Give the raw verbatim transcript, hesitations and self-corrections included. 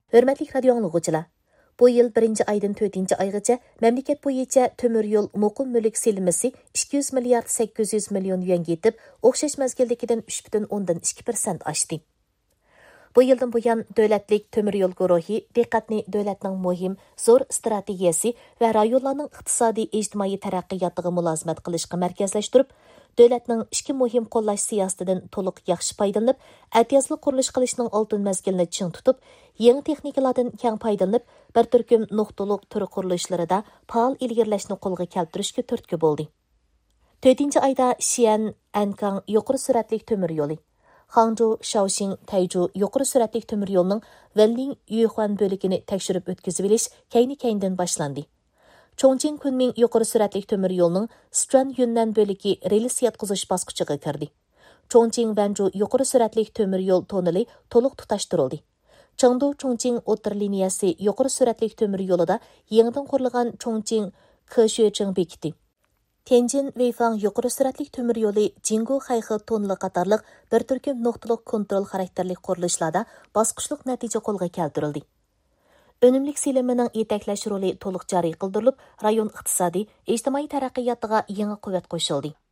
Hörmətlik radio anlıqçılar, bu yıl birinci aydan to'rtinchi aygacha memleket bo'yicha temir yo'l muqim mulk selimisi ikki yuz milliard sakkiz yuz million yuanga yetib, o'xshash mazgildagidan uch butun o'ndan ikki persent oshdi. Bu yıldan buyan davlatlik temir yo'l guruhi diqqatni davlatning muhim, zo'r strategiyasi va rayonlarning iqtisodiy ijtimoiy taraqqiyotiga mulozimat qilishga markazlashtirib, davlatning ikki muhim qo'llash siyosatidan to'liq yaxshi foydalanib, atyazli qurilish qilishning oltin mazgilini ching tutib, yangi texnikalardan keng foydalanib, bir turkum nuqtaliq tur qurilishlarida faol ilgirlashni qo'lga keltirishga turtki bo'ldi. to'rtinchi ayda Xi'an Ankang yuqori sur'atli temir yo'li, Hangzhou Shaoxing Taizhou yuqori sur'atli temir yo'lining Wenling Yuhuan bo'ligini tekshirib o'tkazib olish kayni-kayndan boshlandi. Chongqing Kunming yuqori sur'atli temir yo'lining Sichuan Yunnan bo'ligi rels yotqizish bosqichiga kirdi. Chongqing Wanzhou yuqori sur'atli temir yo'l toneli to'liq tutashtirildi. Chengdu Chongqing o'tir liniyasi yuqori sur'atli temir yo'lida yangidan qurilgan Chongqing Keshucheng bekiti. Tianjin Weifang yuqori sur'atli temir yo'li Jinggu Hayhe toneli qatorliq bir turkum nuqtaliq kontrol xarakterli qurilishlarda bosqichliq natija qo'lga keltirildi. Önümlük silimining yetaklash roli to'liq joriy qildirilib, rayon iqtisodiy, ijtimoiy taraqqiyotiga yangi quvvat qo'shildi.